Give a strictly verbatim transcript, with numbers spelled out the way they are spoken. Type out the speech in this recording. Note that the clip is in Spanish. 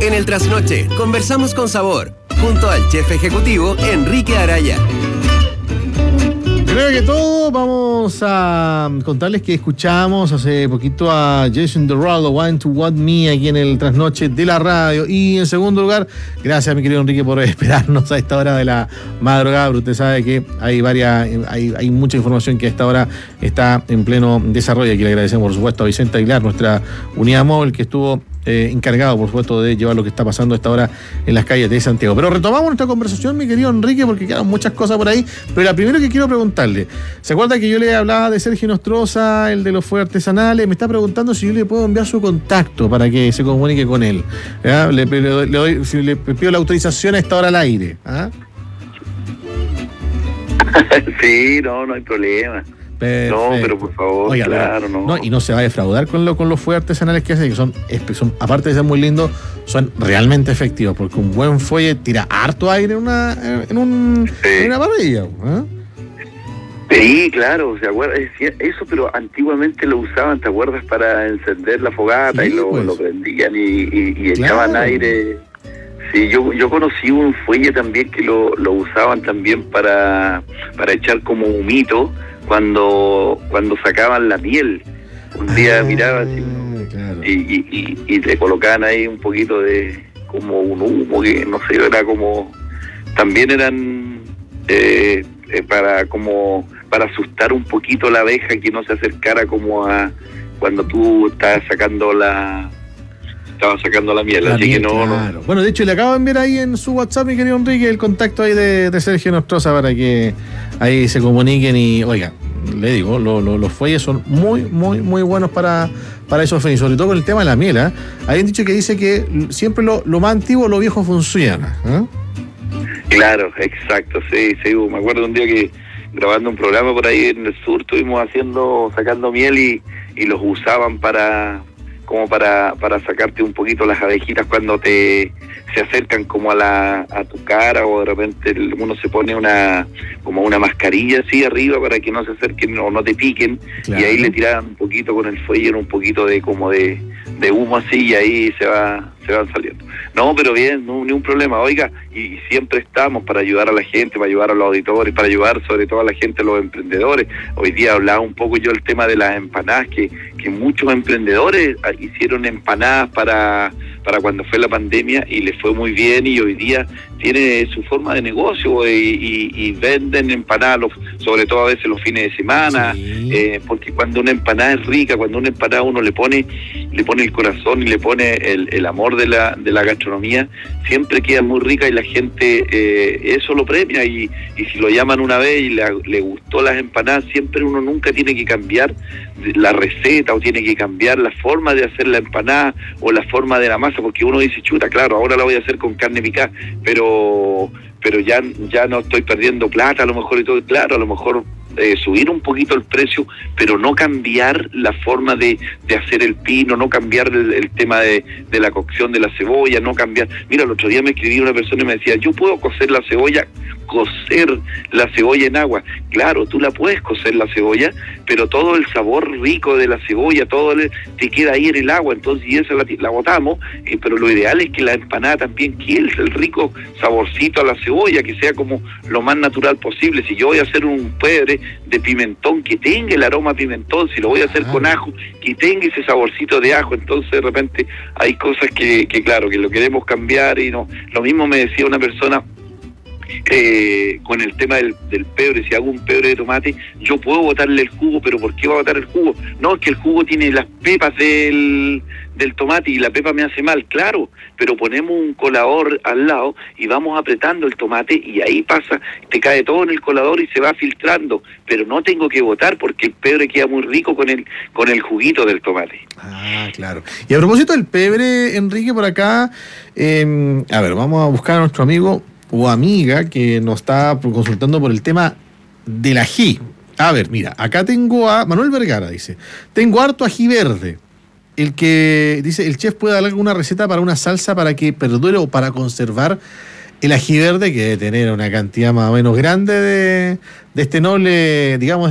En el Trasnoche, conversamos con sabor, junto al chef ejecutivo Enrique Araya. Primero que todo, vamos a contarles que escuchamos hace poquito a Jason Derulo, Want to Want Me, aquí en el Trasnoche de la radio. Y en segundo lugar, gracias, mi querido Enrique, por esperarnos a esta hora de la madrugada. Pero usted sabe que hay varias, hay, hay mucha información que a esta hora está en pleno desarrollo. Aquí le agradecemos, por supuesto, a Vicente Aguilar, nuestra unidad móvil, que estuvo Eh, encargado, por supuesto, de llevar lo que está pasando a esta hora en las calles de Santiago. Pero retomamos nuestra conversación, mi querido Enrique, porque quedan muchas cosas por ahí. Pero la primera que quiero preguntarle, ¿se acuerda que yo le hablaba de Sergio Nostroza, el de los fuegos artesanales? Me está preguntando si yo le puedo enviar su contacto para que se comunique con él. ¿Ya? Le, le, le, doy, si le pido la autorización a esta hora al aire. ¿Ah? Sí, no, no hay problema. Perfecto. No, pero por favor, Oiga, claro, no. no. Y no se va a defraudar con, lo, con los fuegos artesanales que hace, que son, son, aparte de ser muy lindos, son realmente efectivos, porque un buen fuelle tira harto aire en una, en un, sí. en una parrilla. ¿eh? Sí, claro, ¿se acuerda? Eso, pero antiguamente lo usaban, ¿te acuerdas? Para encender la fogata, sí, y lo, pues. lo prendían y, y, y claro. echaban aire. Sí, yo yo conocí un fuelle también que lo, lo usaban también para, para echar como humito cuando cuando sacaban la miel. Un día ah, miraba así, claro. y, y, y, y le colocaban ahí un poquito de como un humo que no sé, era como también eran eh, eh, para como para asustar un poquito la abeja, que no se acercara como a cuando tú estás sacando la estaba sacando la miel, la así miel, que no, claro. no. Bueno, de hecho le acabo de enviar ahí en su WhatsApp, mi querido Enrique, el contacto ahí de, de Sergio Nostroza para que ahí se comuniquen y, oiga, le digo, lo, lo, los fuelles son muy, muy, muy buenos para, para esos fines, sobre todo con el tema de la miel. ¿eh? Hay un dicho que dice que siempre lo, lo más antiguo, lo viejo funciona. ¿eh? Claro, exacto, sí, sí, me acuerdo un día que grabando un programa por ahí en el sur estuvimos haciendo, sacando miel y, y los usaban para como para para sacarte un poquito las abejitas cuando te se acercan como a la a tu cara, o de repente uno se pone una como una mascarilla así arriba para que no se acerquen o no te piquen, claro. Y ahí le tiraban un poquito con el fuelle, un poquito de como de, de humo así, y ahí se va se van saliendo. No, pero bien, no, ni un problema. Oiga, y siempre estamos para ayudar a la gente, para ayudar a los auditores, para ayudar sobre todo a la gente, a los emprendedores. Hoy día hablaba un poco yo del tema de las empanadas, que, que muchos emprendedores hicieron empanadas para, para cuando fue la pandemia y les fue muy bien, y hoy día tiene su forma de negocio y, y, y venden empanadas, los, sobre todo a veces los fines de semana, sí. eh, porque cuando una empanada es rica, cuando una empanada uno le pone le pone el corazón y le pone el, el amor de la de la gastronomía, siempre queda muy rica y la gente eh, eso lo premia, y, y si lo llaman una vez y le, le gustó las empanadas, siempre uno nunca tiene que cambiar la receta o tiene que cambiar la forma de hacer la empanada o la forma de la masa, porque uno dice, chuta, claro, ahora la voy a hacer con carne picada, pero pero ya ya no estoy perdiendo plata a lo mejor y todo, claro, a lo mejor Eh, subir un poquito el precio, pero no cambiar la forma de, de hacer el pino, no cambiar el, el tema de, de la cocción de la cebolla, no cambiar. Mira, el otro día me escribía una persona y me decía, yo puedo cocer la cebolla, cocer la cebolla en agua. Claro, tú la puedes cocer la cebolla, pero todo el sabor rico de la cebolla, todo el, te queda ahí en el agua, entonces y esa la, la botamos, eh, pero lo ideal es que la empanada también quede el rico saborcito a la cebolla, que sea como lo más natural posible. Si yo voy a hacer un pebre de pimentón, que tenga el aroma a pimentón, si lo voy a hacer ah. con ajo, que tenga ese saborcito de ajo. Entonces de repente hay cosas que, que claro, que lo queremos cambiar y no. Lo mismo me decía una persona eh, con el tema del, del pebre, si hago un pebre de tomate, yo puedo botarle el jugo, pero ¿por qué va a botar el jugo? No, es que el jugo tiene las pepas del, del tomate y la pepa me hace mal, claro, pero ponemos un colador al lado y vamos apretando el tomate y ahí pasa, te cae todo en el colador y se va filtrando, pero no tengo que botar porque el pebre queda muy rico con el con el juguito del tomate. Ah, claro. Y a propósito del pebre, Enrique, por acá, eh, a ver, vamos a buscar a nuestro amigo o amiga que nos está consultando por el tema del ají. A ver, mira, acá tengo a Manuel Vergara, dice, tengo harto ají verde. El que dice, el chef puede dar alguna receta para una salsa para que perdure o para conservar el ají verde, que debe tener una cantidad más o menos grande de, de este noble, digamos,